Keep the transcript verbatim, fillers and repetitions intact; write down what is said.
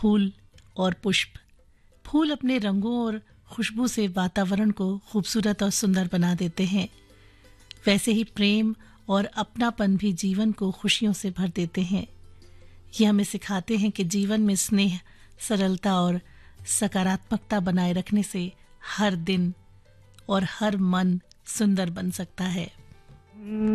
फूल और पुष्प। फूल अपने रंगों और खुशबू से वातावरण को खूबसूरत और सुंदर बना देते हैं। वैसे ही प्रेम और अपनापन भी जीवन को खुशियों से भर देते हैं। ये हमें सिखाते हैं कि जीवन में स्नेह, सरलता और सकारात्मकता बनाए रखने से हर दिन और हर मन सुंदर बन सकता है।